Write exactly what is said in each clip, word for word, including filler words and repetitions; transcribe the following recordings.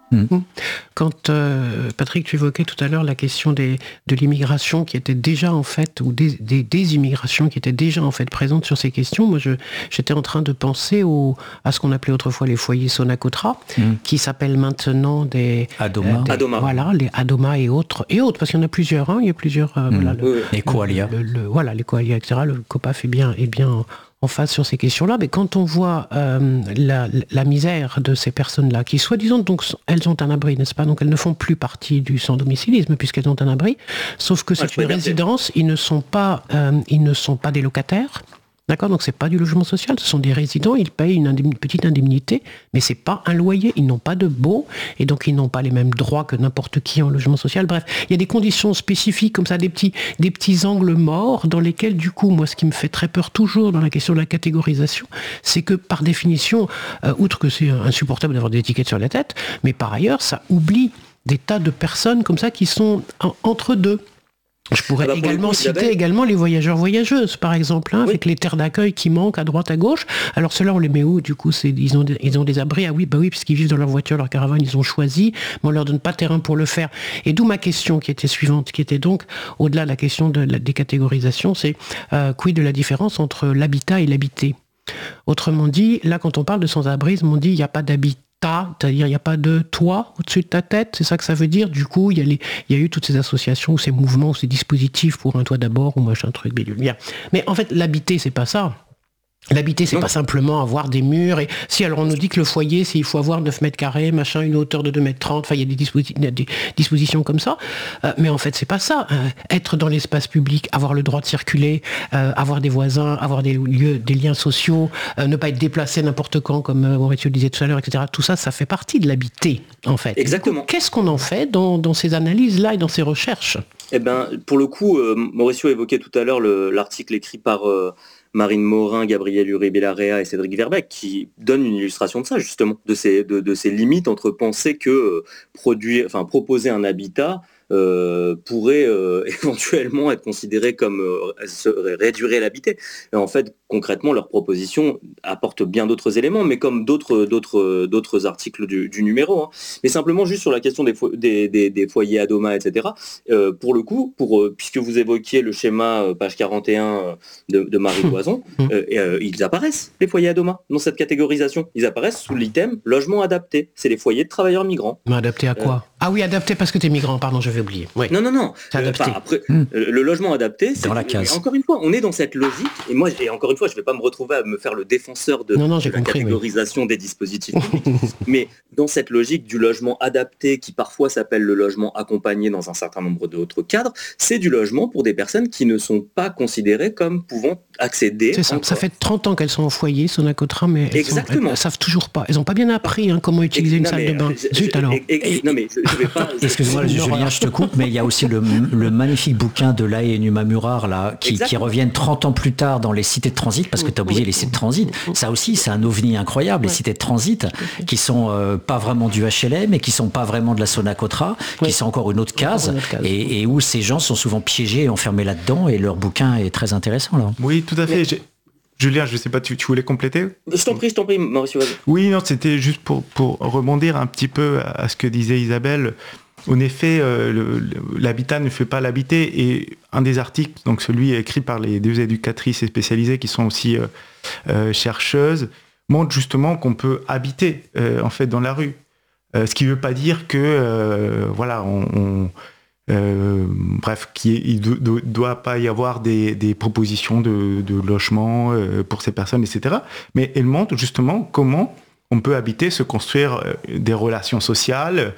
Mmh. Quand euh, Patrick, tu évoquais tout à l'heure la question des, de l'immigration qui était déjà en fait, ou des, des, des immigrations qui étaient déjà en fait présentes sur ces questions, moi je, j'étais en train de penser au, à ce qu'on appelait autrefois les foyers Sonacotra, mmh. qui s'appellent maintenant des Adoma, euh, des, Adoma. Voilà, les Adoma et autres, et autres, parce qu'il y en a plusieurs, hein, il y a plusieurs, euh, mmh. voilà, le, oui. les Coalia, le, le, le, voilà, les Coalia, et cetera. Le COPAF est bien, est bien en, en face sur ces questions-là, mais quand on voit euh, la, la misère de ces personnes-là, qui soi-disant, donc, elles ont un abri, n'est-ce pas? Donc elles ne font plus partie du sans-domicilisme puisqu'elles ont un abri, sauf que c'est ah, une résidence, ils ne sont pas, euh, ils ne sont pas des locataires. D'accord, donc c'est pas du logement social, ce sont des résidents, ils payent une, indemn- une petite indemnité, mais c'est pas un loyer, ils n'ont pas de baux, et donc ils n'ont pas les mêmes droits que n'importe qui en logement social. Bref, il y a des conditions spécifiques comme ça, des petits, des petits angles morts dans lesquels, du coup, moi, ce qui me fait très peur toujours dans la question de la catégorisation, c'est que par définition, euh, outre que c'est insupportable d'avoir des étiquettes sur la tête, mais par ailleurs, ça oublie des tas de personnes comme ça qui sont en, entre deux. Je pourrais ah bah également coup, citer Isabelle... également les voyageurs-voyageuses, par exemple, hein, oui. avec les terres d'accueil qui manquent à droite, à gauche. Alors ceux-là, on les met où? Du coup, c'est, ils, ont des, ils ont des abris. Ah oui, bah oui, puisqu'ils vivent dans leur voiture, leur caravane, ils ont choisi, mais on leur donne pas terrain pour le faire. Et d'où ma question qui était suivante, qui était donc, au-delà de la question de la décatégorisation, c'est euh, quid de la différence entre l'habitat et l'habité? Autrement dit, là, quand on parle de sans-abrisme, on dit il n'y a pas d'habitat. C'est-à-dire il n'y a pas de toit au-dessus de ta tête, c'est ça que ça veut dire. Du coup, il y a, les, il y a eu toutes ces associations, ces mouvements, ces dispositifs pour un toit d'abord ou machin truc bidule. Bien. Mais en fait, l'habiter, c'est pas ça. L'habiter, c'est non. pas simplement avoir des murs. Et si, alors on nous dit que le foyer, c'est il faut avoir neuf mètres carrés, machin, une hauteur de deux mètres trente. Enfin, il y a des, disposi- des dispositions comme ça. Euh, mais en fait, c'est pas ça. Euh, être dans l'espace public, avoir le droit de circuler, euh, avoir des voisins, avoir des lieux, des liens sociaux, euh, ne pas être déplacé n'importe quand, comme euh, Mauricio disait tout à l'heure, et cetera. Tout ça, ça fait partie de l'habiter, en fait. Exactement. Coup, qu'est-ce qu'on en fait dans, dans ces analyses-là et dans ces recherches? Eh ben, pour le coup, euh, Mauricio évoquait tout à l'heure le, l'article écrit par euh, Marine Morin, Gabriel Uribe-Larrea et Cédric Verbeek, qui donne une illustration de ça, justement, de ces, de, de ces limites entre penser que euh, produire, enfin, proposer un habitat euh, pourrait euh, éventuellement être considéré comme euh, se réduire l'habiter. Et en fait, concrètement, leur proposition apporte bien d'autres éléments, mais comme d'autres, d'autres, d'autres articles du, du numéro. Hein. Mais simplement, juste sur la question des, fo- des, des, des foyers Adoma, et cetera, euh, pour le coup, pour, euh, puisque vous évoquiez le schéma, euh, page quarante et un euh, de, de Marie Loison, euh, euh, ils apparaissent, les foyers Adoma, dans cette catégorisation. Ils apparaissent sous l'item logement adapté. C'est les foyers de travailleurs migrants. Mais adapté à quoi euh, Ah oui, adapté parce que t'es migrant, pardon, j'avais oublié. Oui. Non, non, non. C'est adapté. Euh, après, mmh. Le logement adapté, c'est dans la case. Encore une fois, on est dans cette logique, et moi, et encore une fois, je ne vais pas me retrouver à me faire le défenseur de, non, non, de la compris, catégorisation oui. des dispositifs publics, mais dans cette logique du logement adapté, qui parfois s'appelle le logement accompagné dans un certain nombre d'autres cadres, c'est du logement pour des personnes qui ne sont pas considérées comme pouvant accéder. C'est ça, encore. Ça fait trente ans qu'elles sont au foyer, Sonacotra, mais elles ne savent toujours pas. Elles n'ont pas bien appris hein, comment utiliser et, une non, salle de bain. Je, Zut alors. Et, et, et, non mais je, je vais pas... Excuse-moi Julien, je te coupe, mais il y a aussi le, le magnifique bouquin de Laë et Numa Murar là, qui, qui reviennent trente ans plus tard dans les cités de transit, parce que tu as oublié les cités de transit. Ça aussi, c'est un ovni incroyable, les cités de transit, qui sont euh, pas vraiment du H L M et qui sont pas vraiment de la Sonacotra, qui oui. sont encore une autre case, et, et où ces gens sont souvent piégés et enfermés là-dedans, et leur bouquin est très intéressant là. Oui, tout à fait. J'ai... Julien, je ne sais pas, tu, tu voulais compléter ? Je t'en prie, je t'en prie, Mauricio. Oui, non, c'était juste pour, pour rebondir un petit peu à ce que disait Isabelle. En effet, euh, le, l'habitat ne fait pas l'habiter, et un des articles, donc celui écrit par les deux éducatrices spécialisées qui sont aussi euh, euh, chercheuses, montre justement qu'on peut habiter euh, en fait dans la rue. Euh, ce qui ne veut pas dire que euh, voilà, on, on Euh, bref, qu'il ne do- doit pas y avoir des, des propositions de, de logement euh, pour ces personnes, et cetera. Mais elle montre justement comment on peut habiter, se construire euh, des relations sociales,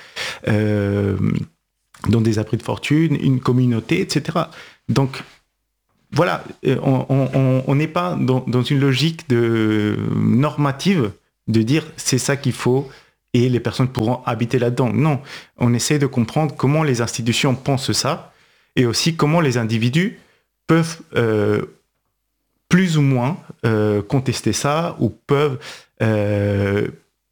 euh, dans des abris de fortune, une communauté, et cetera. Donc, voilà, on n'est pas dans, dans une logique de, normative de dire c'est ça qu'il faut et les personnes pourront habiter là-dedans. Non, on essaie de comprendre comment les institutions pensent ça et aussi comment les individus peuvent euh, plus ou moins euh, contester ça ou peuvent euh,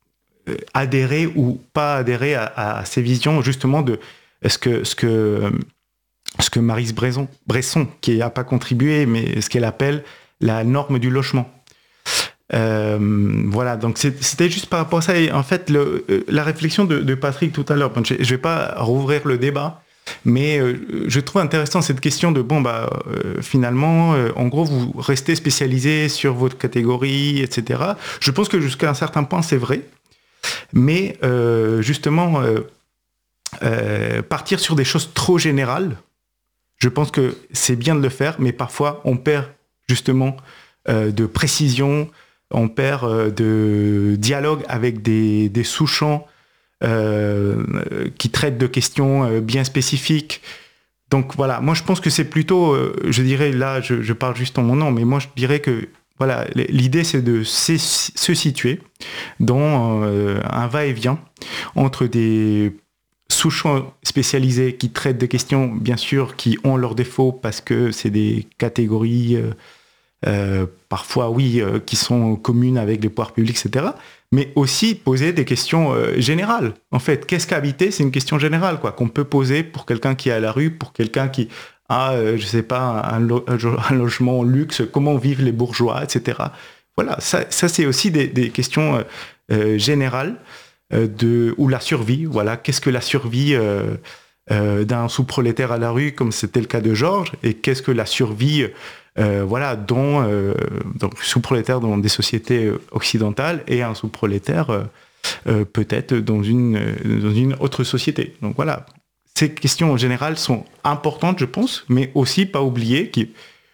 adhérer ou pas adhérer à, à ces visions justement de ce que, ce que, ce que Maryse Bresson, Bresson qui n'a pas contribué, mais ce qu'elle appelle la norme du logement. Euh, voilà, donc c'est, c'était juste par rapport à ça. Et en fait, le, la réflexion de, de Patrick tout à l'heure, bon, je ne vais pas rouvrir le débat, mais euh, je trouve intéressant cette question de, bon, bah, euh, finalement, euh, en gros, vous restez spécialisé sur votre catégorie, et cetera. Je pense que jusqu'à un certain point, c'est vrai. Mais euh, justement, euh, euh, partir sur des choses trop générales, je pense que c'est bien de le faire, mais parfois, on perd justement euh, de précision, on perd euh, de dialogue avec des, des sous-champs euh, qui traitent de questions euh, bien spécifiques. Donc voilà, moi je pense que c'est plutôt, euh, je dirais, là je, je parle juste en mon nom, mais moi je dirais que voilà, l'idée c'est de se, se situer dans euh, un va-et-vient entre des sous-champs spécialisés qui traitent des questions, bien sûr, qui ont leurs défauts parce que c'est des catégories... Euh, Euh, parfois oui, euh, qui sont communes avec les pouvoirs publics, et cetera. Mais aussi poser des questions euh, générales. En fait, qu'est-ce qu'habiter ? C'est une question générale, quoi, qu'on peut poser pour quelqu'un qui est à la rue, pour quelqu'un qui a, euh, je sais pas, un, lo- un logement luxe, comment vivent les bourgeois, et cetera. Voilà, ça, ça c'est aussi des, des questions euh, euh, générales euh, de, ou la survie. Voilà, qu'est-ce que la survie euh, euh, d'un sous-prolétaire à la rue, comme c'était le cas de Georges, et qu'est-ce que la survie Euh, voilà, dont euh, donc sous-prolétaire dans des sociétés occidentales et un sous-prolétaire euh, euh, peut-être dans une, euh, dans une autre société. Donc voilà, ces questions en général sont importantes, je pense, mais aussi pas oublier qu'il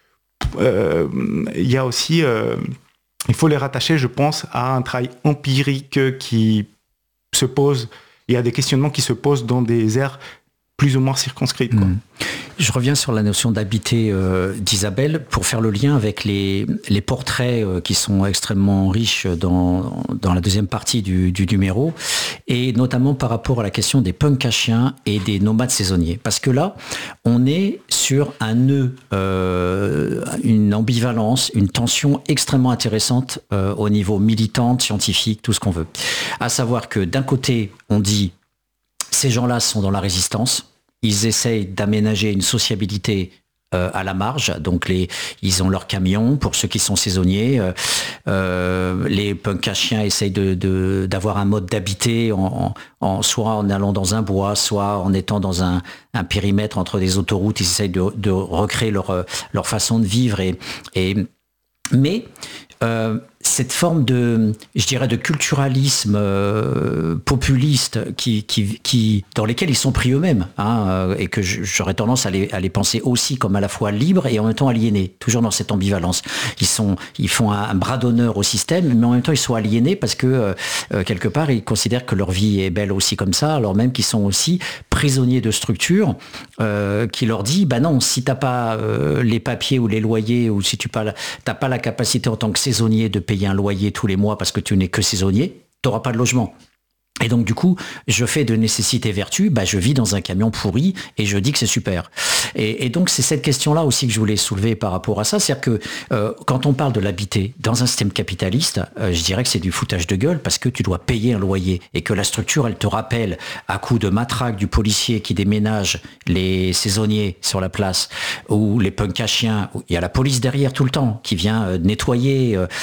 euh, y a aussi, euh, il faut les rattacher, je pense, à un travail empirique qui se pose, il y a des questionnements qui se posent dans des aires plus ou moins circonscrites, quoi. Mmh. Je reviens sur la notion d'habiter euh, d'Isabelle pour faire le lien avec les, les portraits euh, qui sont extrêmement riches dans, dans la deuxième partie du, du numéro, et notamment par rapport à la question des punks à chiens et des nomades saisonniers. Parce que là, on est sur un nœud, euh, une ambivalence, une tension extrêmement intéressante euh, au niveau militant, scientifique, tout ce qu'on veut. À savoir que d'un côté, on dit ces gens-là sont dans la résistance, ils essayent d'aménager une sociabilité euh, à la marge, donc les, ils ont leur camion pour ceux qui sont saisonniers, euh, euh, les punks à chiens essayent de, de, d'avoir un mode d'habiter, en, en, soit en allant dans un bois, soit en étant dans un, un périmètre entre des autoroutes, ils essayent de, de recréer leur, leur façon de vivre. Et, et, mais euh, cette forme de, je dirais, de culturalisme euh, populiste qui, qui, qui, dans lesquels ils sont pris eux-mêmes, hein, euh, et que j'aurais tendance à les, à les penser aussi comme à la fois libres et en même temps aliénés, toujours dans cette ambivalence. Ils, sont, ils font un, un bras d'honneur au système, mais en même temps ils sont aliénés parce que euh, quelque part ils considèrent que leur vie est belle aussi comme ça, alors même qu'ils sont aussi prisonniers de structures euh, qui leur dit, bah non, si t'as pas euh, les papiers ou les loyers, ou si tu n'as pas, pas la capacité en tant que saisonnier de payer un loyer tous les mois parce que tu n'es que saisonnier, tu n'auras pas de logement. Et donc du coup, je fais de nécessité vertu, bah, je vis dans un camion pourri et je dis que c'est super. Et, et donc c'est cette question-là aussi que je voulais soulever par rapport à ça, c'est-à-dire que euh, quand on parle de l'habiter dans un système capitaliste, euh, je dirais que c'est du foutage de gueule parce que tu dois payer un loyer et que la structure, elle te rappelle à coup de matraque du policier qui déménage les saisonniers sur la place ou les punks à chiens, il y a la police derrière tout le temps qui vient euh, nettoyer. Euh,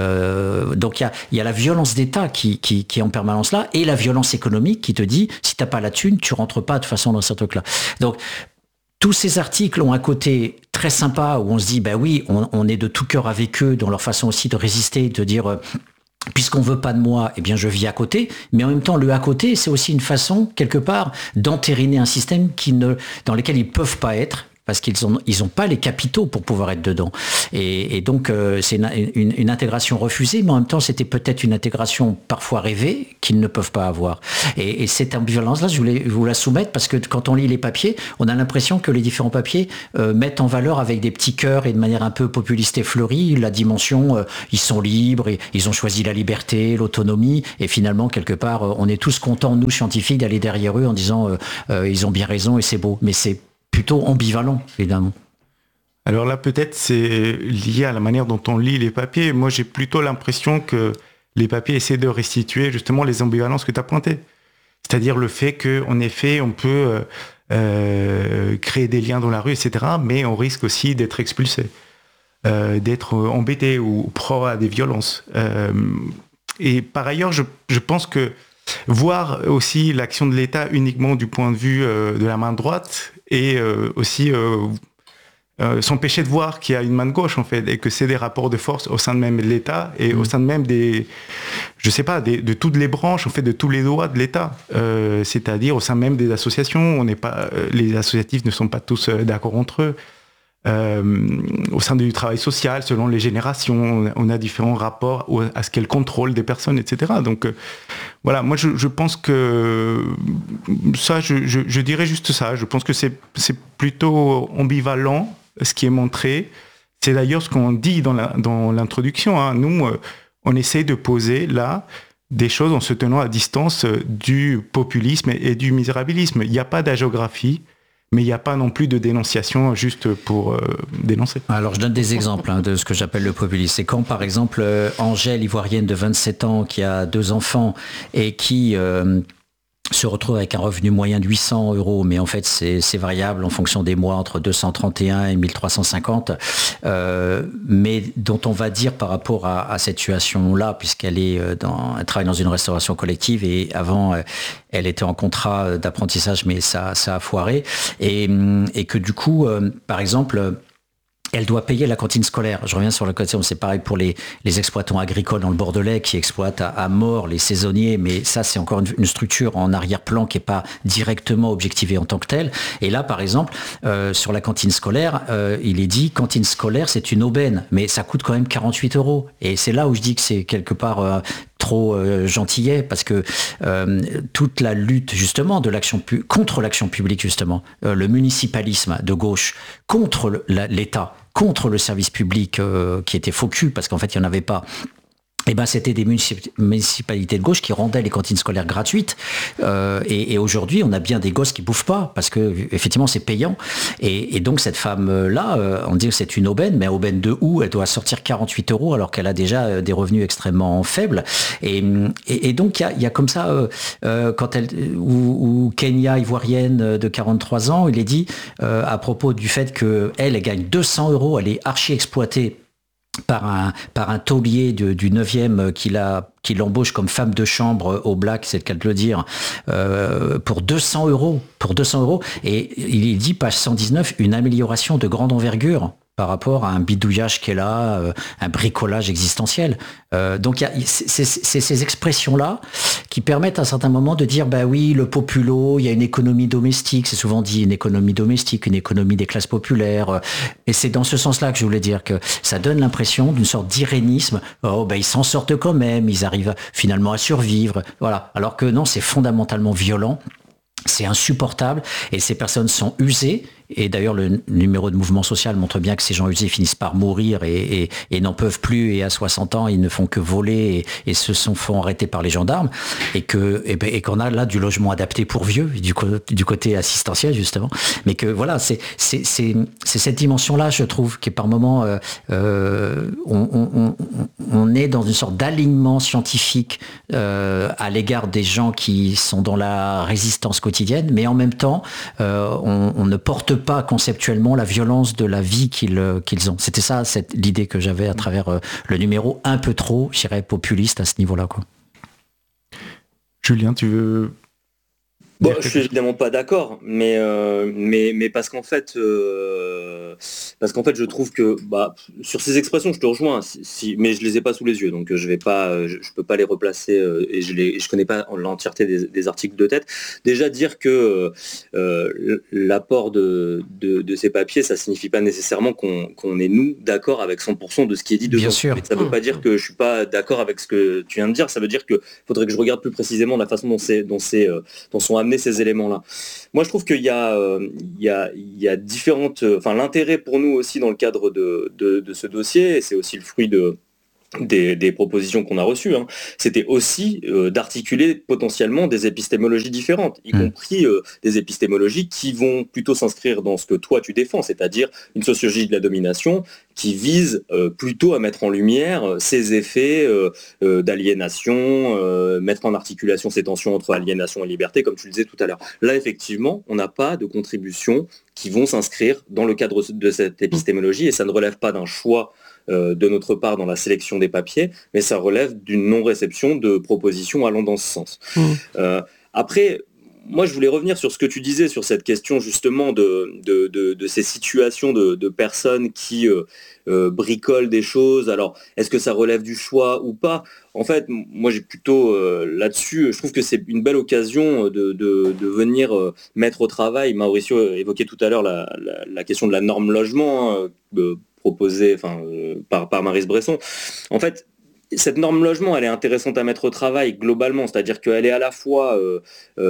euh, donc il y a, il y a la violence d'État qui, qui, qui est en permanence là. Et la violence économique qui te dit, si t'as pas la thune, tu rentres pas de toute façon dans ce truc-là. Donc, tous ces articles ont un côté très sympa où on se dit, bah oui, on, on est de tout cœur avec eux dans leur façon aussi de résister, de dire, euh, puisqu'on veut pas de moi, eh bien je vis à côté. Mais en même temps, le à côté, c'est aussi une façon, quelque part, d'entériner un système qui ne, dans lequel ils peuvent pas être, parce qu'ils ont, ils ont pas les capitaux pour pouvoir être dedans. Et, et donc, euh, c'est une, une, une intégration refusée, mais en même temps, c'était peut-être une intégration parfois rêvée qu'ils ne peuvent pas avoir. Et, et cette ambivalence-là, je voulais vous la soumettre parce que quand on lit les papiers, on a l'impression que les différents papiers euh, mettent en valeur avec des petits cœurs et de manière un peu populiste et fleurie la dimension, euh, ils sont libres, et ils ont choisi la liberté, l'autonomie, et finalement, quelque part, euh, on est tous contents, nous, scientifiques, d'aller derrière eux en disant, euh, euh, ils ont bien raison et c'est beau. Mais c'est plutôt ambivalent, évidemment. Alors là, peut-être c'est lié à la manière dont on lit les papiers. Moi, j'ai plutôt l'impression que les papiers essaient de restituer justement les ambivalences que tu as pointées. C'est-à-dire le fait qu'en effet, on peut euh, créer des liens dans la rue, et cetera, mais on risque aussi d'être expulsé. euh, d'être embêté ou proie à des violences. Euh, et par ailleurs, je, je pense que voir aussi l'action de l'État uniquement du point de vue euh, de la main droite et euh, aussi euh, euh, s'empêcher de voir qu'il y a une main de gauche en fait et que c'est des rapports de force au sein de même de l'État et mmh. au sein de même des, je sais pas, des, de toutes les branches en fait, de tous les doigts de l'État, euh, c'est-à-dire au sein même des associations. On n'est pas, les associatifs ne sont pas tous d'accord entre eux. Euh, au sein du travail social, selon les générations, on a différents rapports à ce qu'est le contrôle des personnes, et cetera. Donc euh, voilà, moi je, je pense que ça, je, je, je dirais juste ça. Je pense que c'est, c'est plutôt ambivalent ce qui est montré. C'est d'ailleurs ce qu'on dit dans, la, dans l'introduction. Hein. Nous, euh, on essaie de poser là des choses en se tenant à distance du populisme et, et du misérabilisme. Il n'y a pas d'agiographie. Mais il n'y a pas non plus de dénonciation juste pour euh, dénoncer. Alors je donne des exemples hein, de ce que j'appelle le populisme. C'est quand par exemple euh, Angèle, ivoirienne de vingt-sept ans, qui a deux enfants et qui euh, se retrouve avec un revenu moyen de huit cents euros, mais en fait c'est, c'est variable en fonction des mois, entre deux cent trente et un et mille trois cent cinquante, euh, mais dont on va dire par rapport à, à cette situation-là, puisqu'elle est dans, elle travaille dans une restauration collective et avant elle était en contrat d'apprentissage, mais ça, ça a foiré, et, et que du coup, euh, par exemple, elle doit payer la cantine scolaire. Je reviens sur la cantine, c'est pareil pour les, les exploitants agricoles dans le Bordelais qui exploitent à, à mort les saisonniers, mais ça c'est encore une, une structure en arrière-plan qui n'est pas directement objectivée en tant que telle. Et là par exemple, euh, sur la cantine scolaire, euh, il est dit cantine scolaire c'est une aubaine, mais ça coûte quand même quarante-huit euros. Et c'est là où je dis que c'est quelque part... Euh, trop euh, gentillet, parce que euh, toute la lutte justement de l'action pu- contre l'action publique justement, euh, le municipalisme de gauche contre le, la, l'État, contre le service public euh, qui était faux cul, parce qu'en fait il n'y en avait pas. Eh ben, c'était des municipalités de gauche qui rendaient les cantines scolaires gratuites. Euh, et, et aujourd'hui, on a bien des gosses qui bouffent pas parce que effectivement, c'est payant. Et, et donc cette femme-là, euh, on dit que c'est une aubaine, mais aubaine de où? Elle doit sortir quarante-huit euros alors qu'elle a déjà des revenus extrêmement faibles. Et, et, et donc il y a, y a comme ça, euh, euh, quand elle, ou, ou Kenya, ivoirienne de quarante-trois ans, il est dit euh, à propos du fait que elle, elle gagne deux cents euros, elle est archi exploitée par un, par un taulier de, du neuvième qui, l'a, qui l'embauche comme femme de chambre au Black, c'est le cas de le dire, euh, pour deux cents euros. Pour deux cents euros. Et il dit, page cent dix-neuf, une amélioration de grande envergure par rapport à un bidouillage qu'elle a, euh, un bricolage existentiel. Euh, donc, y a, c'est, c'est, c'est ces expressions-là qui permettent à un certain moment de dire, bah oui, le populo, il y a une économie domestique, c'est souvent dit une économie domestique, une économie des classes populaires. Et c'est dans ce sens-là que je voulais dire que ça donne l'impression d'une sorte d'irénisme. Oh, bah ils s'en sortent quand même, ils arrivent finalement à survivre. Voilà. Alors que non, c'est fondamentalement violent. C'est insupportable et ces personnes sont usées. Et d'ailleurs, le numéro de mouvement social montre bien que ces gens usés finissent par mourir et, et, et n'en peuvent plus. Et à soixante ans, ils ne font que voler et, et se sont font arrêter par les gendarmes. Et, que, et, et qu'on a là du logement adapté pour vieux, du, du côté assistentiel, justement. Mais que voilà, c'est, c'est, c'est, c'est cette dimension-là, je trouve, qui est par moments, euh, euh, on, on, on, on est dans une sorte d'alignement scientifique euh, à l'égard des gens qui sont dans la résistance quotidienne. Mais en même temps, euh, on, on ne porte pas conceptuellement la violence de la vie qu'ils, qu'ils ont. C'était ça, cette, l'idée que j'avais à travers euh, le numéro un peu trop, je dirais, populiste à ce niveau-là, quoi. Julien, tu veux... Bon, je suis évidemment pas d'accord, mais euh, mais mais parce qu'en fait, euh, parce qu'en fait, je trouve que bah sur ces expressions, je te rejoins, si, si, mais je les ai pas sous les yeux, donc je vais pas, je, je peux pas les replacer euh, et je les, je connais pas l'entièreté des, des articles de tête. Déjà dire que euh, l'apport de, de de ces papiers, ça signifie pas nécessairement qu'on qu'on est nous d'accord avec cent pour cent de ce qui est dit dedans. Bien sûr. Mais ça veut pas dire que je suis pas d'accord avec ce que tu viens de dire. Ça veut dire que faudrait que je regarde plus précisément la façon dont c'est dont c'est euh, dont sont ces éléments-là. Moi, je trouve qu'il y a, euh, il y a, il y a différentes... Enfin, l'intérêt pour nous aussi dans le cadre de, de, de ce dossier, et c'est aussi le fruit de, Des, des propositions qu'on a reçues, hein, c'était aussi euh, d'articuler potentiellement des épistémologies différentes, y mmh. compris euh, des épistémologies qui vont plutôt s'inscrire dans ce que toi tu défends, c'est-à-dire une sociologie de la domination qui vise euh, plutôt à mettre en lumière ces effets euh, euh, d'aliénation, euh, mettre en articulation ces tensions entre aliénation et liberté, comme tu le disais tout à l'heure. Là, effectivement, on n'a pas de contributions qui vont s'inscrire dans le cadre de cette épistémologie, et ça ne relève pas d'un choix de notre part dans la sélection des papiers, mais ça relève d'une non-réception de propositions allant dans ce sens. Mmh. Euh, après, moi je voulais revenir sur ce que tu disais, sur cette question justement de, de, de, de ces situations de, de personnes qui euh, euh, bricolent des choses. Alors, est-ce que ça relève du choix ou pas ? En fait, moi j'ai plutôt euh, là-dessus, je trouve que c'est une belle occasion de, de, de venir euh, mettre au travail. Mauricio évoquait tout à l'heure la, la, la question de la norme logement, hein, euh, proposée enfin, euh, par, par Maryse Bresson. En fait, cette norme logement, elle est intéressante à mettre au travail globalement, c'est-à-dire qu'elle est à la fois, euh,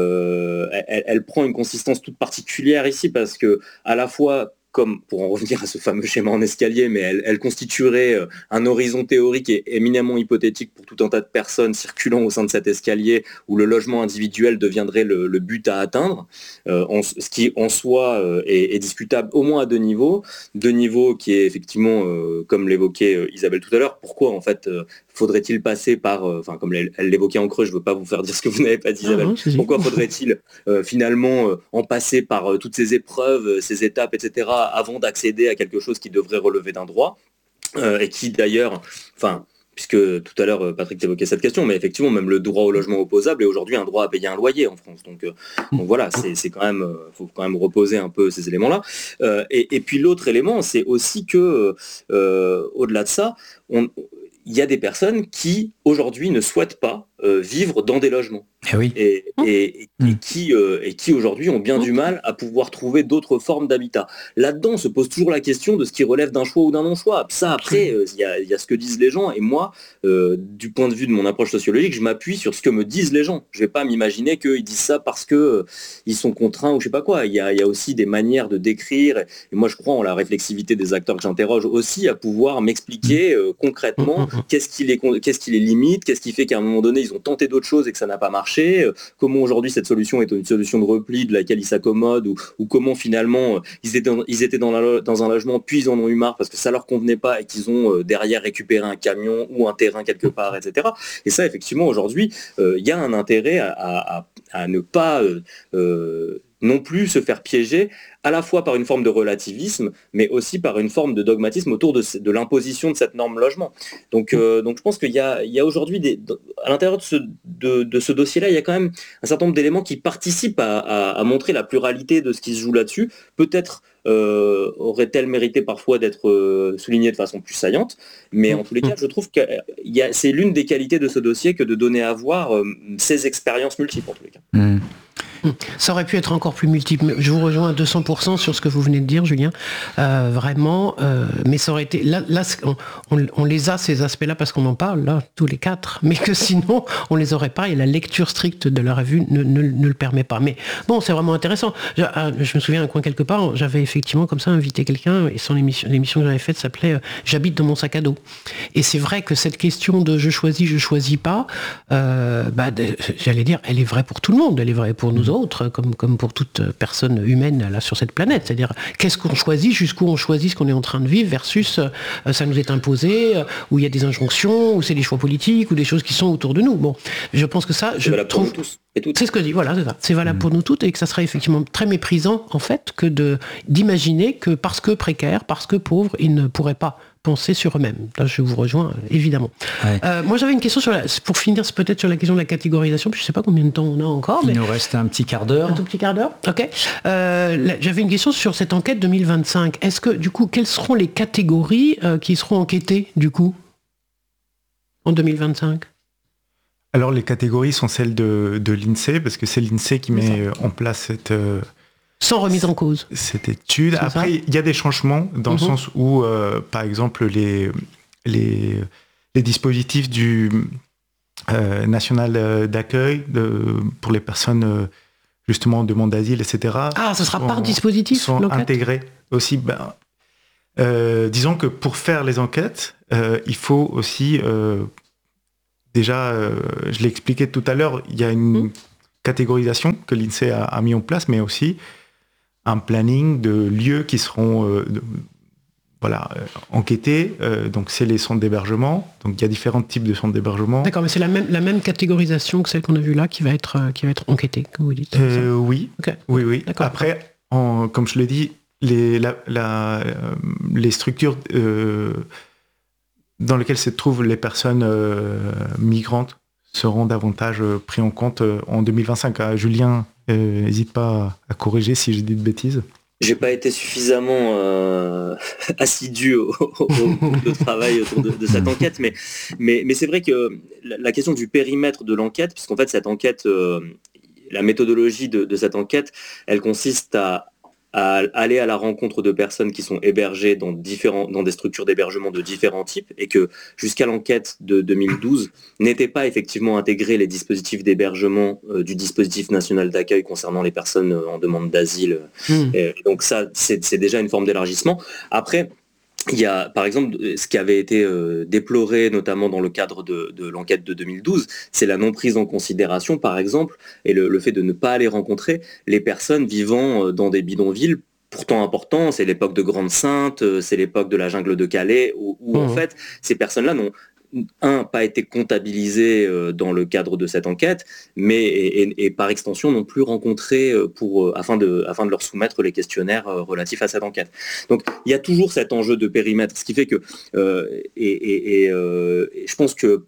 euh, elle, elle prend une consistance toute particulière ici, parce que à la fois, comme pour en revenir à ce fameux schéma en escalier, mais elle, elle constituerait un horizon théorique et éminemment hypothétique pour tout un tas de personnes circulant au sein de cet escalier, où le logement individuel deviendrait le, le but à atteindre, euh, en, ce qui en soi euh, est, est discutable au moins à deux niveaux. Deux niveaux qui est effectivement, euh, comme l'évoquait euh, Isabelle tout à l'heure, pourquoi en fait euh, faudrait-il passer par, enfin euh, comme elle, elle l'évoquait en creux, je ne veux pas vous faire dire ce que vous n'avez pas dit Isabelle, ah, pourquoi faudrait-il euh, finalement euh, en passer par euh, toutes ces épreuves, euh, ces étapes, et cetera, avant d'accéder à quelque chose qui devrait relever d'un droit, euh, et qui d'ailleurs, enfin, puisque tout à l'heure Patrick évoquait cette question, mais effectivement même le droit au logement opposable est aujourd'hui un droit à payer un loyer en France. Donc, euh, donc voilà, c'est, c'est quand même, faut quand même reposer un peu ces éléments-là. Euh, et, et puis l'autre élément, c'est aussi que euh, au-delà de ça, on il y a des personnes qui, aujourd'hui, ne souhaitent pas euh, vivre dans des logements. Eh oui. Et, et, et, mmh. et qui, euh, et qui aujourd'hui, ont bien mmh. du mal à pouvoir trouver d'autres formes d'habitat. Là-dedans, se pose toujours la question de ce qui relève d'un choix ou d'un non-choix. Ça, après, il euh, y, y a ce que disent les gens. Et moi, euh, du point de vue de mon approche sociologique, je m'appuie sur ce que me disent les gens. Je ne vais pas m'imaginer qu'ils disent ça parce qu'ils euh, sont contraints ou je ne sais pas quoi. Il y a, y a aussi des manières de décrire. Et, et moi, je crois en la réflexivité des acteurs que j'interroge aussi, à pouvoir m'expliquer euh, concrètement mmh. qu'est-ce qui les, qu'est-ce qui les limite, qu'est-ce qui fait qu'à un moment donné, ils ont tenté d'autres choses et que ça n'a pas marché. Comment aujourd'hui cette solution est une solution de repli de laquelle ils s'accommodent, ou, ou comment finalement ils étaient, dans, ils étaient dans, la, dans un logement puis ils en ont eu marre parce que ça leur convenait pas et qu'ils ont euh, derrière récupéré un camion ou un terrain quelque part, et cetera. Et ça, effectivement, aujourd'hui, il euh, y a un intérêt à, à, à ne pas euh, euh, non plus se faire piéger à la fois par une forme de relativisme, mais aussi par une forme de dogmatisme autour de, de l'imposition de cette norme logement. Donc, euh, donc je pense qu'il y a, il y a aujourd'hui, des, à l'intérieur de ce, de, de ce dossier-là, il y a quand même un certain nombre d'éléments qui participent à, à, à montrer la pluralité de ce qui se joue là-dessus. Peut-être euh, aurait-elle mérité parfois d'être euh, soulignée de façon plus saillante, mais en tous les cas, je trouve que y a, c'est l'une des qualités de ce dossier que de donner à voir euh, ces expériences multiples, en tous les cas. Mmh. Ça aurait pu être encore plus multiple. Je vous rejoins à deux cents pour cent sur ce que vous venez de dire, Julien. Euh, vraiment, euh, mais ça aurait été... Là, là on, on, on les a, ces aspects-là, parce qu'on en parle, là, tous les quatre, mais que sinon, on les aurait pas, et la lecture stricte de la revue ne, ne, ne le permet pas. Mais bon, c'est vraiment intéressant. Je, je me souviens, un coin quelque part, j'avais effectivement comme ça invité quelqu'un, et son émission, l'émission que j'avais faite s'appelait euh, « J'habite dans mon sac à dos ». Et c'est vrai que cette question de « je choisis, je choisis pas euh, », bah, de, j'allais dire, elle est vraie pour tout le monde, elle est vraie pour nous autres, comme, comme pour toute personne humaine là sur cette planète. C'est-à-dire, qu'est-ce qu'on choisit, jusqu'où on choisit ce qu'on est en train de vivre, versus euh, ça nous est imposé, euh, où il y a des injonctions, où c'est des choix politiques, ou des choses qui sont autour de nous. Bon, je pense que ça, je trouve... C'est ce que je dis, voilà, c'est ça. C'est valable mmh. pour nous toutes, et que ça serait effectivement très méprisant, en fait, que de, d'imaginer que parce que précaires, parce que pauvres, ils ne pourraient pas penser sur eux-mêmes. Là, je vous rejoins, évidemment. Ouais. Euh, moi, j'avais une question sur la, pour finir, peut-être sur la question de la catégorisation, puis je ne sais pas combien de temps on a encore. Il mais nous reste un petit quart d'heure. Un tout petit quart d'heure, ok. Euh, là, j'avais une question sur cette enquête deux mille vingt-cinq. Est-ce que, du coup, quelles seront les catégories euh, qui seront enquêtées, du coup, en deux mille vingt-cinq ? Alors, les catégories sont celles de, de l'INSEE, parce que c'est l'INSEE qui met ça. en place cette... Euh, Sans remise en cause. Cette étude. C'est Après, il y a des changements, dans mm-hmm. le sens où, euh, par exemple, les, les, les dispositifs du euh, national d'accueil de, pour les personnes, euh, justement, en demande d'asile, et cetera. Ah, ce sera sont, par dispositif, sont l'enquête. intégrés aussi. Ben, euh, disons que pour faire les enquêtes, euh, il faut aussi, euh, déjà, euh, je l'ai expliqué tout à l'heure, il y a une mmh. catégorisation que l'INSEE a, a mis en place, mais aussi un planning de lieux qui seront euh, de, voilà, euh, enquêtés. Euh, donc, c'est les centres d'hébergement. Donc, il y a différents types de centres d'hébergement. D'accord, mais c'est la même, la même catégorisation que celle qu'on a vue là qui va être, euh, qui va être enquêtée, comme vous dites. Euh, oui. Okay. oui, oui. Après, en, comme je l'ai dit, les, la, la, euh, les structures euh, dans lesquelles se trouvent les personnes euh, migrantes seront davantage euh, pris en compte euh, en deux mille vingt-cinq. Ah, Julien, n'hésite euh, pas à corriger si je dis de bêtises. J'ai pas été suffisamment euh, assidu au, au, au travail autour de, de cette enquête, mais, mais, mais c'est vrai que la, la question du périmètre de l'enquête, puisqu'en fait cette enquête, euh, la méthodologie de, de cette enquête, elle consiste à, à aller à la rencontre de personnes qui sont hébergées dans, différents, dans des structures d'hébergement de différents types, et que jusqu'à l'enquête de deux mille douze, n'étaient pas effectivement intégrés les dispositifs d'hébergement euh, du dispositif national d'accueil concernant les personnes euh, en demande d'asile. Mmh. Et donc ça, c'est, c'est déjà une forme d'élargissement. Après, il y a, par exemple, ce qui avait été euh, déploré, notamment dans le cadre de, de l'enquête de deux mille douze, c'est la non prise en considération, par exemple, et le, le fait de ne pas aller rencontrer les personnes vivant dans des bidonvilles pourtant importants. C'est l'époque de Grande-Sainte, c'est l'époque de la jungle de Calais, où, où mmh. en fait, ces personnes-là n'ont un, pas été comptabilisés dans le cadre de cette enquête, mais et, et, et par extension non plus rencontrés pour, afin, de, afin de leur soumettre les questionnaires relatifs à cette enquête. Donc il y a toujours cet enjeu de périmètre, ce qui fait que, euh, et, et, et, euh, et je pense que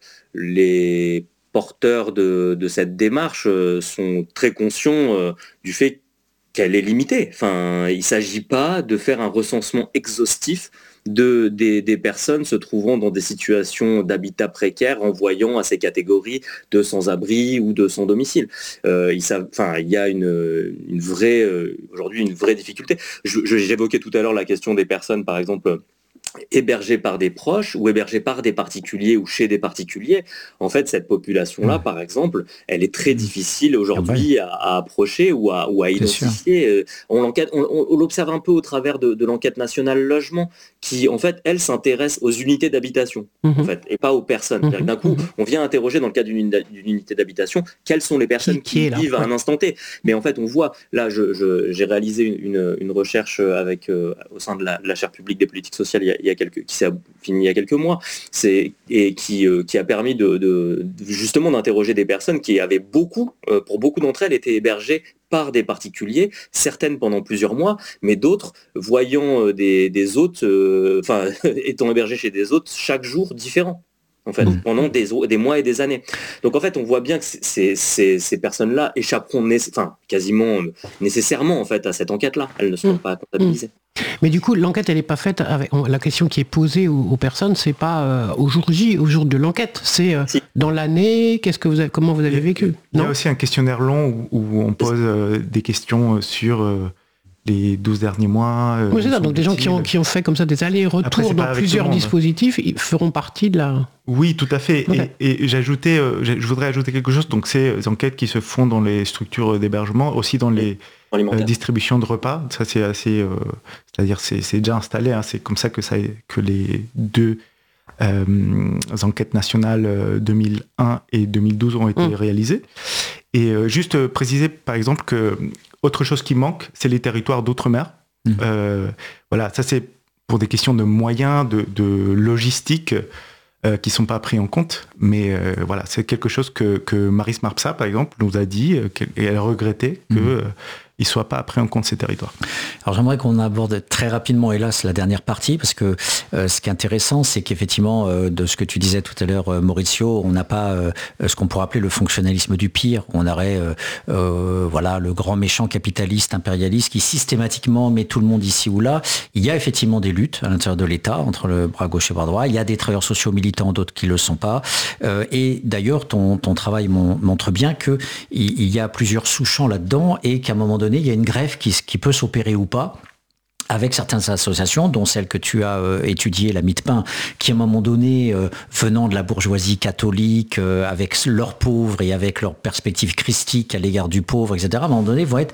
les porteurs de, de cette démarche sont très conscients euh, du fait qu'elle est limitée. Enfin, il ne s'agit pas de faire un recensement exhaustif De, des, des personnes se trouvant dans des situations d'habitat précaire en voyant à ces catégories de sans-abri ou de sans-domicile. Euh, il, enfin, il y a une, une vraie, euh, aujourd'hui une vraie difficulté. Je, je, j'évoquais tout à l'heure la question des personnes, par exemple, hébergés par des proches ou hébergés par des particuliers ou chez des particuliers. En fait, cette population-là, mmh. par exemple, elle est très difficile aujourd'hui à, à approcher ou à, ou à identifier. On, l'enquête, on, on l'observe un peu au travers de, de l'enquête nationale logement qui, en fait, elle s'intéresse aux unités d'habitation, mmh. en fait, et pas aux personnes. Mmh. D'un coup, on vient interroger dans le cadre d'une, d'une unité d'habitation quelles sont les personnes qui, qui, qui vivent à un instant T. Mais en fait, on voit, là, je, je, j'ai réalisé une, une, une recherche avec, euh, au sein de la, de la chaire publique des politiques sociales il y a, il y a quelques, qui s'est fini il y a quelques mois, c'est, et qui, euh, qui a permis de, de, de justement d'interroger des personnes qui avaient beaucoup, euh, pour beaucoup d'entre elles, étaient hébergées par des particuliers, certaines pendant plusieurs mois, mais d'autres voyant euh, des, des hôtes, euh, enfin étant hébergées chez des hôtes chaque jour différents. En fait, mmh. pendant des, des mois et des années. Donc en fait, on voit bien que ces, ces, ces personnes-là échapperont nécess- enfin, quasiment nécessairement en fait, à cette enquête-là. Elles ne seront mmh. pas comptabilisées. Mais du coup, l'enquête, elle n'est pas faite avec... La question qui est posée aux, aux personnes, c'est pas euh, au jour J, au jour de l'enquête. C'est euh, si. dans l'année, qu'est-ce que vous avez, comment vous avez vécu. Il y a aussi un questionnaire long où, où on pose euh, des questions sur... Euh, les douze derniers mois. Euh, oui, c'est ça. Donc des gens qui ont, qui ont fait comme ça des allers-retours dans plusieurs monde, dispositifs, ils feront partie de la... Oui, tout à fait. Okay. Et, et j'ajoutais, euh, je voudrais ajouter quelque chose. Donc ces enquêtes qui se font dans les structures d'hébergement, aussi dans les euh, distributions de repas. Ça, c'est assez... Euh, c'est-à-dire, c'est, c'est déjà installé. Hein, c'est comme ça que, ça que les deux euh, enquêtes nationales euh, deux mille un et deux mille douze ont été mmh. réalisées. Et euh, juste euh, préciser, par exemple, que autre chose qui manque, c'est les territoires d'outre-mer. Mmh. Euh, voilà, ça c'est pour des questions de moyens, de, de logistique, euh, qui ne sont pas pris en compte. Mais euh, voilà, c'est quelque chose que, que Maris Marpsa, par exemple, nous a dit, euh, et elle regrettait que... Mmh. Euh, ils ne soient pas pris en compte ces territoires. Alors j'aimerais qu'on aborde très rapidement, hélas, la dernière partie, parce que euh, ce qui est intéressant, c'est qu'effectivement, euh, de ce que tu disais tout à l'heure, euh, Mauricio, on n'a pas euh, ce qu'on pourrait appeler le fonctionnalisme du pire. On aurait euh, euh, voilà, le grand méchant capitaliste, impérialiste, qui systématiquement met tout le monde ici ou là. Il y a effectivement des luttes à l'intérieur de l'État, entre le bras gauche et le bras droit. Il y a des travailleurs sociaux militants, d'autres qui ne le sont pas. Euh, et d'ailleurs, ton, ton travail montre bien qu'il il y a plusieurs sous-champs là-dedans, et qu'à un moment donné, il y a une greffe qui, qui peut s'opérer ou pas avec certaines associations, dont celle que tu as euh, étudiée, la Mie-de-Pain, qui à un moment donné, euh, venant de la bourgeoisie catholique, euh, avec leurs pauvres et avec leur perspective christique à l'égard du pauvre, et cetera, à un moment donné, vont être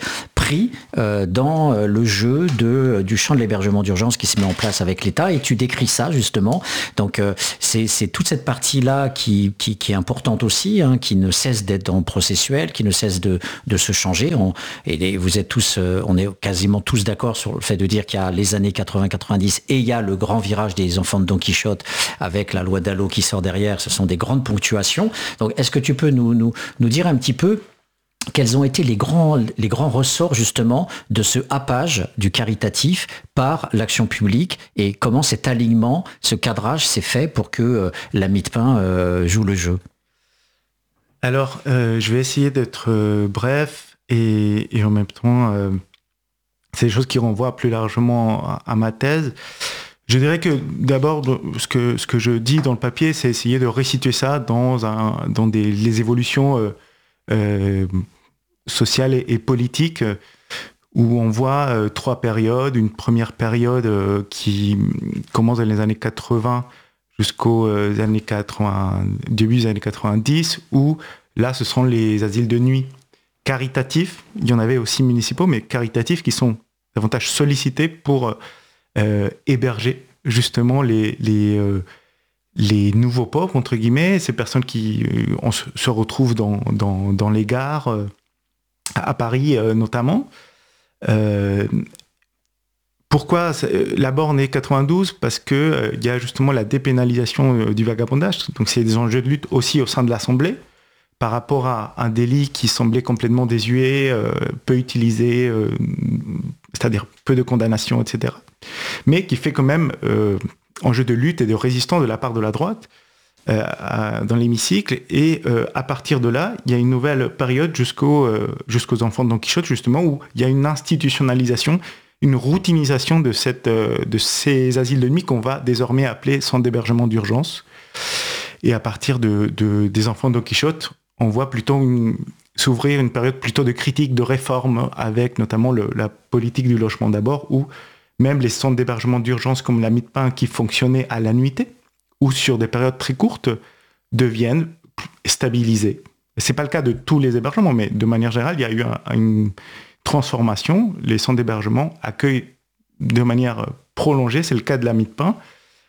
pris euh, dans le jeu de, du champ de l'hébergement d'urgence qui se met en place avec l'État, et tu décris ça justement. Donc euh, c'est, c'est toute cette partie-là qui, qui, qui est importante aussi, hein, qui ne cesse d'être dans le processuel, qui ne cesse de, de se changer. On, et les, vous êtes tous, euh, on est quasiment tous d'accord sur le fait de dire qu'il y a les années quatre-vingts quatre-vingt-dix et il y a le grand virage des enfants de Don Quichotte avec la loi Dallot qui sort derrière. Ce sont des grandes ponctuations. Donc est-ce que tu peux nous, nous, nous dire un petit peu quels ont été les grands, les grands ressorts justement de ce happage du caritatif par l'action publique et comment cet alignement, ce cadrage s'est fait pour que euh, la Mie-de-Pain euh, joue le jeu? Alors, euh, je vais essayer d'être euh, bref et, et en même temps, euh, c'est des choses qui renvoient plus largement à, à ma thèse. Je dirais que d'abord, ce que, ce que je dis dans le papier, c'est essayer de resituer ça dans, un, dans des, les évolutions euh, euh, sociale et, et politique, où on voit euh, trois périodes. Une première période euh, qui commence dans les années quatre-vingts jusqu'aux euh, années quatre-vingts, début des années quatre-vingt-dix, où là, ce sont les asiles de nuit caritatifs. Il y en avait aussi municipaux, mais caritatifs, qui sont davantage sollicités pour euh, héberger justement les, les, euh, les nouveaux pauvres, entre guillemets, ces personnes qui euh, on se, se retrouvent dans, dans, dans les gares, euh, à Paris euh, notamment. Euh, pourquoi la borne est quatre-vingt-douze? Parce qu'il euh, y a justement la dépénalisation euh, du vagabondage. Donc c'est des enjeux de lutte aussi au sein de l'Assemblée par rapport à un délit qui semblait complètement désuet, euh, peu utilisé, euh, c'est-à-dire peu de condamnations, et cetera. Mais qui fait quand même euh, enjeu de lutte et de résistance de la part de la droite Euh, à, dans l'hémicycle, et euh, à partir de là, il y a une nouvelle période jusqu'au, euh, jusqu'aux enfants de Don Quichotte, justement, où il y a une institutionnalisation, une routinisation de, cette, euh, de ces asiles de nuit qu'on va désormais appeler centres d'hébergement d'urgence. Et à partir de, de, des enfants de Don Quichotte, on voit plutôt une, s'ouvrir une période plutôt de critique, de réforme, avec notamment le, la politique du logement d'abord, où même les centres d'hébergement d'urgence comme la Mie-de-Pain, qui fonctionnaient à la nuitée, ou sur des périodes très courtes, deviennent stabilisés. Ce n'est pas le cas de tous les hébergements, mais de manière générale, il y a eu un, une transformation. Les centres d'hébergement accueillent de manière prolongée, c'est le cas de la Mie-de-Pain.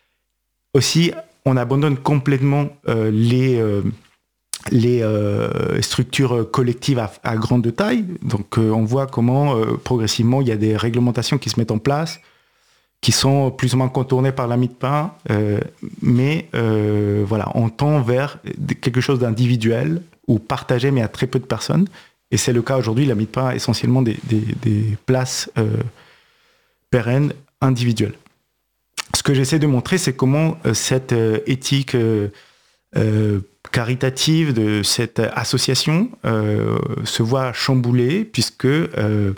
Aussi, on abandonne complètement euh, les, euh, les euh, structures collectives à, à grande taille. Donc euh, on voit comment euh, progressivement, il y a des réglementations qui se mettent en place, qui sont plus ou moins contournés par la Mie-de-Pain, euh, mais euh, voilà, on tend vers quelque chose d'individuel ou partagé, mais à très peu de personnes. Et c'est le cas aujourd'hui. La Mie-de-Pain a essentiellement des, des, des places euh, pérennes individuelles. Ce que j'essaie de montrer, c'est comment euh, cette euh, éthique euh, euh, caritative de cette association euh, se voit chamboulée, puisque euh,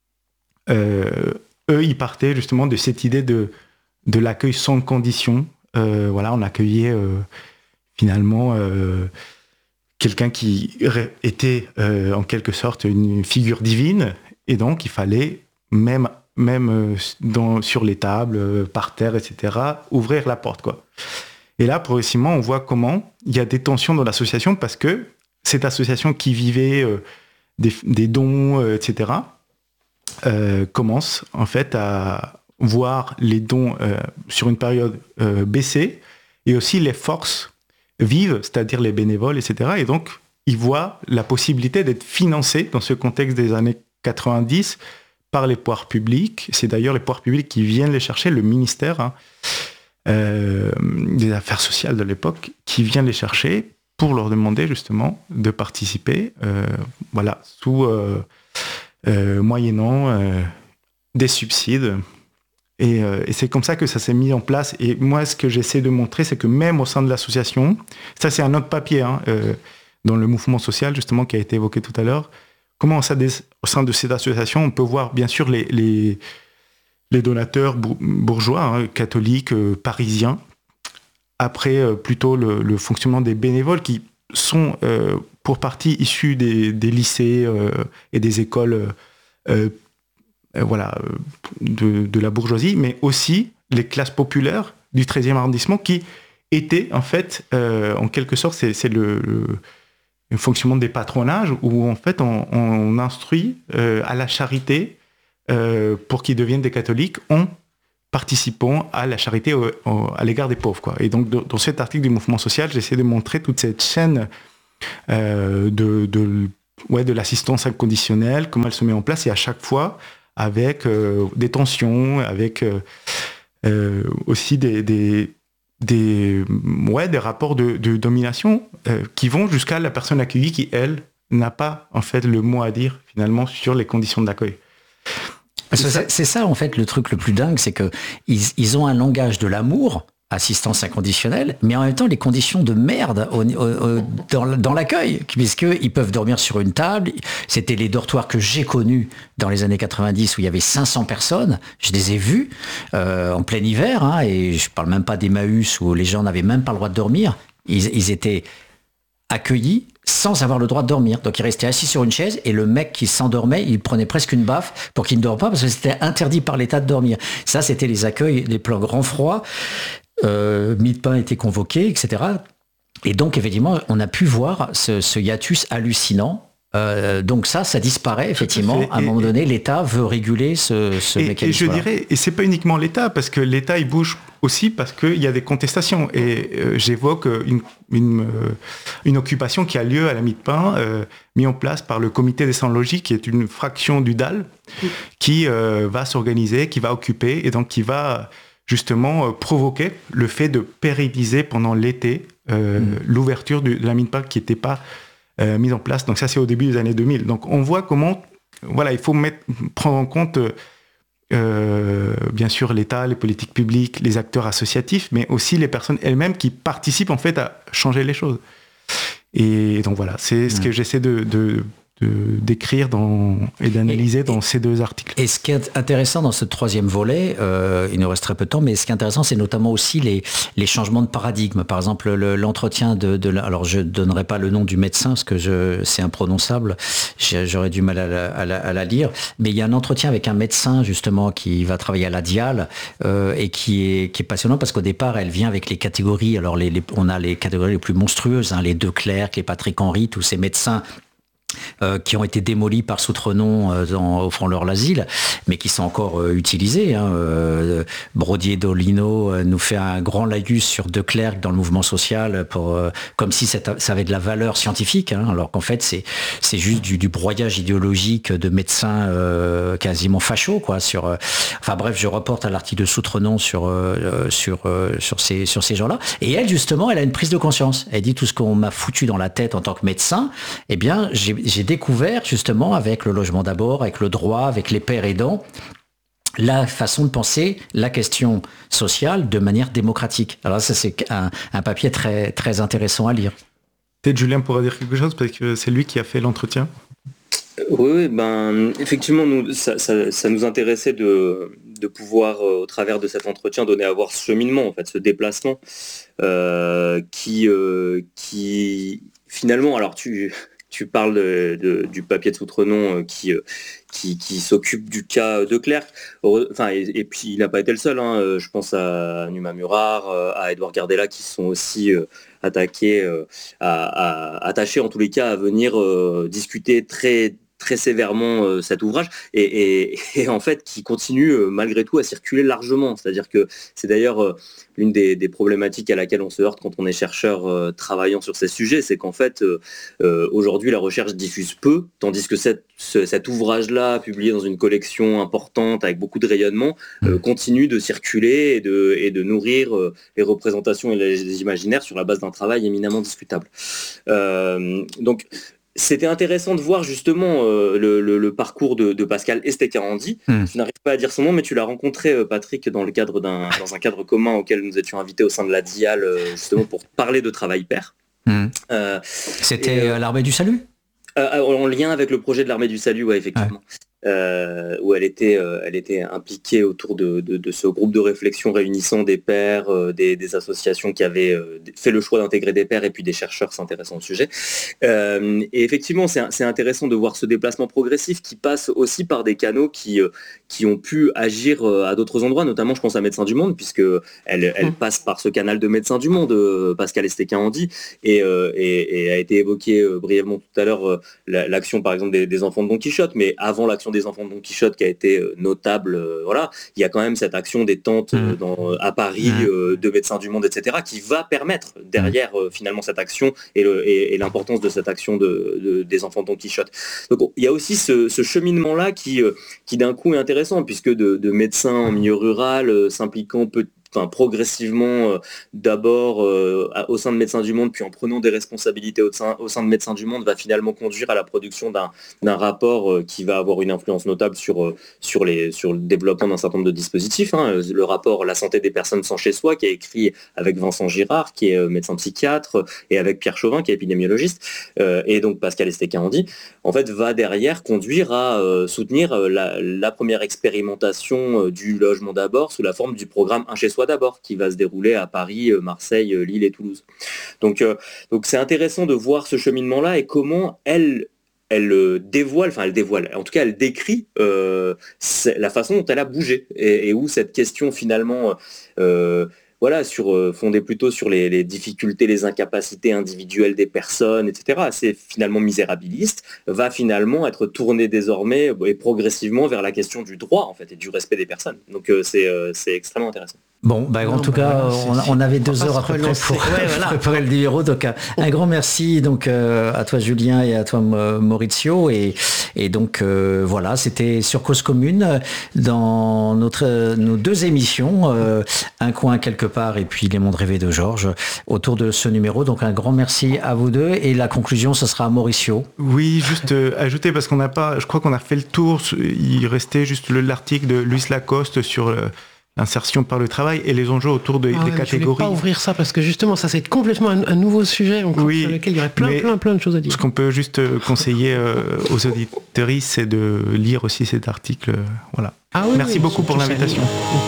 euh, eux, ils partaient justement de cette idée de, de l'accueil sans condition. Euh, voilà, on accueillait euh, finalement euh, quelqu'un qui était euh, en quelque sorte une figure divine, et donc il fallait, même, même euh, dans, sur les tables, euh, par terre, et cetera, ouvrir la porte, quoi. Et là, progressivement, on voit comment il y a des tensions dans l'association, parce que cette association qui vivait euh, des, des dons, euh, et cetera, Euh, commence en fait à voir les dons euh, sur une période euh, baisser, et aussi les forces vives, c'est-à-dire les bénévoles, et cetera. Et donc, ils voient la possibilité d'être financés dans ce contexte des années quatre-vingt-dix par les pouvoirs publics. C'est d'ailleurs les pouvoirs publics qui viennent les chercher, le ministère hein, euh, des Affaires sociales de l'époque, qui vient les chercher pour leur demander justement de participer, euh, voilà, sous... Euh, Euh, moyennant euh, des subsides. Et, euh, et c'est comme ça que ça s'est mis en place. Et moi, ce que j'essaie de montrer, c'est que même au sein de l'association, ça c'est un autre papier, hein, euh, dans le mouvement social, justement, qui a été évoqué tout à l'heure, comment au sein, des, au sein de cette association, on peut voir bien sûr les, les, les donateurs bourgeois, hein, catholiques, euh, parisiens, après euh, plutôt le, le fonctionnement des bénévoles qui sont euh, pour partie issus des, des lycées euh, et des écoles euh, euh, voilà, de, de la bourgeoisie, mais aussi les classes populaires du treizième arrondissement qui étaient en fait, euh, en quelque sorte, c'est, c'est le, le, un fonctionnement des patronages où en fait on, on instruit euh, à la charité euh, pour qu'ils deviennent des catholiques en participant à la charité au, au, à l'égard des pauvres, quoi. Et donc de, dans cet article du mouvement social, j'essaie de montrer toute cette chaîne euh, de, de, ouais, de l'assistance inconditionnelle, comment elle se met en place, et à chaque fois avec euh, des tensions, avec euh, euh, aussi des, des, des, ouais, des rapports de, de domination euh, qui vont jusqu'à la personne accueillie qui, elle, n'a pas en fait le mot à dire finalement sur les conditions d'accueil. C'est ça, c'est ça en fait le truc le plus dingue, c'est que ils, ils ont un langage de l'amour, assistance inconditionnelle, mais en même temps les conditions de merde au, au, au, dans, dans l'accueil, puisqu'ils peuvent dormir sur une table. C'était les dortoirs que j'ai connus dans les années quatre-vingt-dix où il y avait cinq cents personnes, je les ai vus euh, en plein hiver, hein, et je parle même pas d'Emmaüs où les gens n'avaient même pas le droit de dormir, ils, ils étaient accueillis sans avoir le droit de dormir. Donc il restait assis sur une chaise et le mec qui s'endormait, il prenait presque une baffe pour qu'il ne dorme pas parce que c'était interdit par l'État de dormir. Ça, c'était les accueils, les plans grand froid. Euh, Mille-Pain était convoqué, et cetera. Et donc, effectivement, on a pu voir ce, ce hiatus hallucinant. Euh, donc ça, ça disparaît, effectivement. À un moment donné, l'État veut réguler ce, ce et, mécanisme. Et je dirais, et c'est pas uniquement l'État, parce que l'État, il bouge aussi parce qu'il y a des contestations. Et euh, j'évoque une, une, euh, une occupation qui a lieu à la Mille-Pain, euh, mis en place par le comité des sans-logis, qui est une fraction du D A L, mmh. qui euh, va s'organiser, qui va occuper, et donc qui va justement euh, provoquer le fait de pérenniser pendant l'été euh, mmh. l'ouverture de la Mille-Pain qui n'était pas euh, mise en place. Donc ça, c'est au début des années deux mille. Donc on voit comment, voilà, il faut mettre, prendre en compte euh, bien sûr l'État, les politiques publiques, les acteurs associatifs, mais aussi les personnes elles-mêmes qui participent en fait à changer les choses. Et donc voilà, c'est mmh. ce que j'essaie de, de De, d'écrire dans, et d'analyser et, dans ces deux articles. Et ce qui est intéressant dans ce troisième volet, euh, il nous reste très peu de temps, mais ce qui est intéressant, c'est notamment aussi les, les changements de paradigme. Par exemple, le, l'entretien de, de... Alors, je ne donnerai pas le nom du médecin, parce que je, c'est imprononçable, j'aurais du mal à la, à, la, à la lire, mais il y a un entretien avec un médecin, justement, qui va travailler à la Dial, euh, et qui est, qui est passionnant, parce qu'au départ, elle vient avec les catégories, alors les, les, on a les catégories les plus monstrueuses, hein, les De Clercq, les Patrick Henry, tous ces médecins Euh, qui ont été démolis par Soutrenon euh, en offrant leur l'asile, mais qui sont encore euh, utilisés. Hein. Euh, Brodier-Dolino euh, nous fait un grand laïus sur De Clercq dans le mouvement social, pour, euh, comme si ça avait de la valeur scientifique, hein, alors qu'en fait c'est, c'est juste du, du broyage idéologique de médecins euh, quasiment fachos, quoi. Sur, euh, enfin bref, je reporte à l'article de Soutrenon sur, euh, sur, euh, sur, ces, sur ces gens-là. Et elle, justement, elle a une prise de conscience. Elle dit tout ce qu'on m'a foutu dans la tête en tant que médecin, eh bien, j'ai J'ai découvert justement avec le logement d'abord, avec le droit, avec les pères aidants, la façon de penser la question sociale de manière démocratique. Alors ça, c'est un, un papier très, très intéressant à lire. Peut-être Julien pourra dire quelque chose parce que c'est lui qui a fait l'entretien. Oui, oui, ben effectivement, nous, ça, ça, ça nous intéressait de, de pouvoir, euh, au travers de cet entretien, donner à voir ce cheminement, en fait, ce déplacement euh, qui, euh, qui finalement, alors tu Tu parles de, de, du papier de Soutrenon qui, qui, qui s'occupe du cas de Clercq. Enfin, et, et puis il n'a pas été le seul. Hein. Je pense à Numa Murard, à Edouard Gardella qui sont aussi attaqués, à, à, attachés en tous les cas à venir euh, discuter très très sévèrement euh, cet ouvrage et, et, et en fait qui continue euh, malgré tout à circuler largement. C'est-à-dire que c'est d'ailleurs euh, l'une des, des problématiques à laquelle on se heurte quand on est chercheur euh, travaillant sur ces sujets, c'est qu'en fait euh, euh, aujourd'hui la recherche diffuse peu, tandis que cette, ce, cet ouvrage-là, publié dans une collection importante avec beaucoup de rayonnement, euh, continue de circuler et de, et de nourrir euh, les représentations et les, les imaginaires sur la base d'un travail éminemment discutable. Euh, donc c'était intéressant de voir justement euh, le, le, le parcours de, de Pascal Estekarandi. Mmh. Je n'arrive pas à dire son nom, mais tu l'as rencontré, euh, Patrick, dans le cadre d'un dans un cadre commun auquel nous étions invités au sein de la Dial, euh, justement pour parler de travail pair. Mmh. Euh, C'était et, euh, l'Armée du Salut euh, En lien avec le projet de l'Armée du Salut, ouais, effectivement. Ouais. Euh, où elle était, euh, elle était impliquée autour de, de, de ce groupe de réflexion réunissant des pairs, euh, des, des associations qui avaient euh, fait le choix d'intégrer des pairs et puis des chercheurs s'intéressant au sujet. Euh, et effectivement, c'est, c'est intéressant de voir ce déplacement progressif qui passe aussi par des canaux qui, euh, qui ont pu agir euh, à d'autres endroits, notamment je pense à Médecins du Monde, puisque elle, elle mmh. passe par ce canal de Médecins du Monde, euh, Pascal Estéquin-Andy, et, euh, et, et a été évoqué euh, brièvement tout à l'heure euh, la, l'action par exemple des, des enfants de Don Quichotte, mais avant l'action des enfants de Don Quichotte qui a été notable, euh, voilà, il y a quand même cette action des tentes euh, dans, à Paris euh, de Médecins du Monde, et cetera, qui va permettre derrière euh, finalement cette action et, le, et, et l'importance de cette action de, de, des enfants de Don Quichotte. Donc il y a aussi ce, ce cheminement-là qui, euh, qui d'un coup est intéressant, puisque de, de médecins en milieu rural euh, s'impliquant peu Enfin, progressivement, euh, d'abord euh, au sein de Médecins du Monde, puis en prenant des responsabilités au sein, au sein de Médecins du Monde, va finalement conduire à la production d'un, d'un rapport euh, qui va avoir une influence notable sur, euh, sur, les, sur le développement d'un certain nombre de dispositifs. Hein. Le rapport La santé des personnes sans chez soi, qui est écrit avec Vincent Girard, qui est euh, médecin psychiatre, et avec Pierre Chauvin, qui est épidémiologiste, euh, et donc Pascal Estéquin-Andy, en fait, va derrière conduire à euh, soutenir euh, la, la première expérimentation euh, du logement d'abord sous la forme du programme Un chez soi d'abord, qui va se dérouler à Paris, Marseille, Lille et Toulouse. Donc, euh, donc c'est intéressant de voir ce cheminement-là et comment elle, elle dévoile, enfin elle dévoile, en tout cas elle décrit euh, la façon dont elle a bougé et, et où cette question finalement... Euh, Voilà, sur, euh, fondé plutôt sur les, les difficultés, les incapacités individuelles des personnes, et cetera, assez finalement misérabiliste, va finalement être tourné désormais et progressivement vers la question du droit en fait et du respect des personnes. Donc euh, c'est, euh, c'est extrêmement intéressant. Bon, bah, en non, tout cas, on, on avait deux heures à peu près pour ouais, voilà. préparer le numéro. Donc, un, un grand merci donc euh, à toi Julien et à toi Maurizio. Et, et donc euh, voilà, c'était sur Cause Commune dans notre nos deux émissions, euh, Un coin quelque part et puis Les mondes rêvés de Georges, autour de ce numéro. Donc un grand merci à vous deux. Et la conclusion, ce sera à Maurizio. Oui, juste euh, ajouter parce qu'on n'a pas, je crois qu'on a fait le tour. Il restait juste le, l'article de Luis Lacoste sur euh, l'insertion par le travail et les enjeux autour de, ah ouais, des catégories. Je ne voulais pas ouvrir ça parce que justement ça c'est complètement un, un nouveau sujet encore, oui, sur lequel il y aurait plein plein plein de choses à dire. Ce qu'on peut juste conseiller euh, aux auditeurs, c'est de lire aussi cet article. Euh, voilà. Ah oui, merci oui, beaucoup pour l'invitation.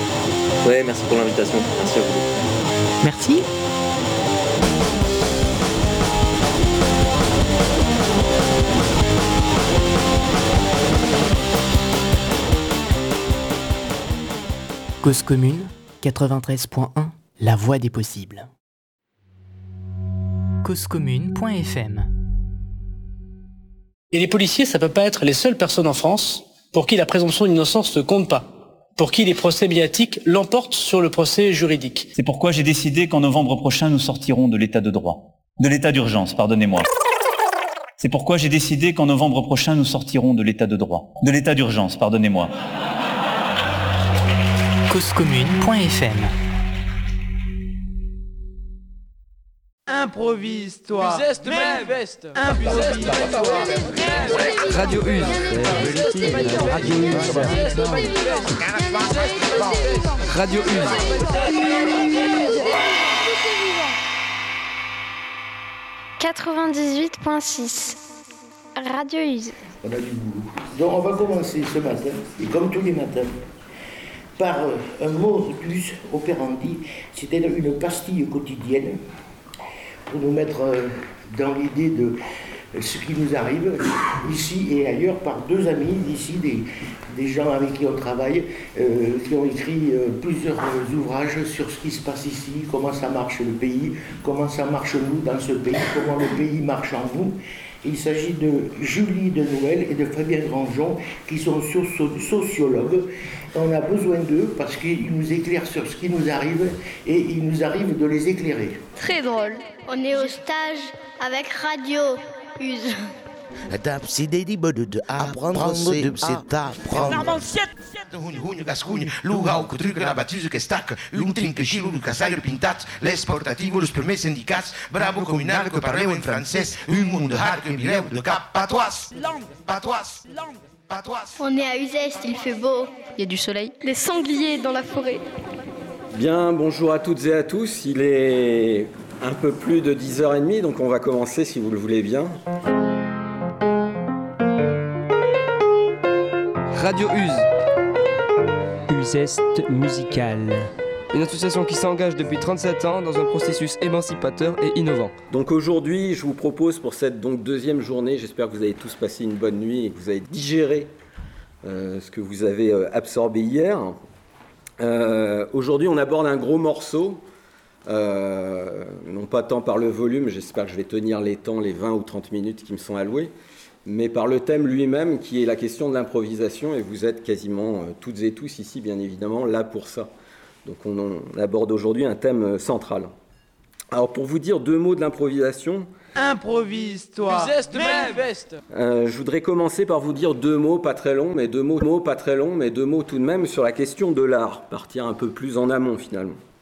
Oui, merci pour l'invitation. Merci à vous. Merci. Cause Commune, quatre-vingt-treize point un, la voix des possibles. cause commune point f m. Et les policiers, ça peut pas être les seules personnes en France pour qui la présomption d'innocence ne compte pas, pour qui les procès médiatiques l'emportent sur le procès juridique. C'est pourquoi j'ai décidé qu'en novembre prochain, nous sortirons de l'état de droit. De l'état d'urgence, pardonnez-moi. C'est pourquoi j'ai décidé qu'en novembre prochain, nous sortirons de l'état de droit. De l'état d'urgence, pardonnez-moi. cause commune point f m. Improvise-toi. Zeste, manifeste. Improvise. Radio Use. Radio Use. Radio Use. quatre-vingt-dix-huit point six. Radio Use. On a du boulot. Donc on va commencer ce matin, et comme tous les matins, par un modus operandi, c'est-à-dire une pastille quotidienne, pour nous mettre dans l'idée de ce qui nous arrive ici et ailleurs par deux amis d'ici, des, des gens avec qui on travaille, euh, qui ont écrit euh, plusieurs ouvrages sur ce qui se passe ici, comment ça marche le pays, comment ça marche nous dans ce pays, comment le pays marche en nous. Il s'agit de Julie de Noël et de Fabien Grandjean, qui sont sociologues. On a besoin d'eux parce qu'ils nous éclairent sur ce qui nous arrive et il nous arrive de les éclairer. Très drôle. On est au stage avec Radio Use. D'absider des bonnes de apprendre, c'est apprendre. Hun, hun, gascugne, luau, que truc, la battuse que stac, un trinque giro, un casaire pintat, les portativo, les premiers syndicats, bravo communal que parleu en français, un monde de hard que mireu de cap, patois, patois, patois. On est à Uzès, il fait beau. Il y a du soleil. Les sangliers dans la forêt. Bien, bonjour à toutes et à tous, il est un peu plus de dix heures trente, donc on va commencer si vous le voulez bien. Radio Use. Uzest musical. Une association qui s'engage depuis trente-sept ans dans un processus émancipateur et innovant. Donc aujourd'hui, je vous propose pour cette donc, deuxième journée, j'espère que vous avez tous passé une bonne nuit et que vous avez digéré euh, ce que vous avez euh, absorbé hier. Euh, aujourd'hui, on aborde un gros morceau, euh, non pas tant par le volume, j'espère que je vais tenir les temps, les vingt ou trente minutes qui me sont alloués, mais par le thème lui-même qui est la question de l'improvisation, et vous êtes quasiment euh, toutes et tous ici, bien évidemment, là pour ça. Donc on, on aborde aujourd'hui un thème central. Alors pour vous dire deux mots de l'improvisation... Improvise-toi. Manifeste. Euh, je voudrais commencer par vous dire deux mots, pas très longs, mais deux mots, mots pas très longs, mais deux mots tout de même sur la question de l'art, partir un peu plus en amont finalement.